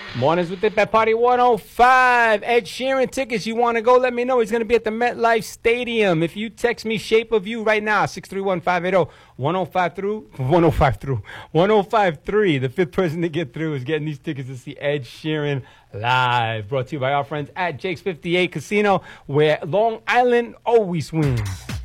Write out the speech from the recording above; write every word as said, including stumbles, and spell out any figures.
Mornings with Dip at Party one oh five. Ed Sheeran tickets. You want to go? Let me know. He's going to be at the MetLife Stadium. If you text me Shape of You right now, six three one, five eight zero, one oh five through, one oh five through, one oh five three. The fifth person to get through is getting these tickets to see Ed Sheeran live. Brought to you by our friends at Jake's fifty-eight Casino, where Long Island always wins.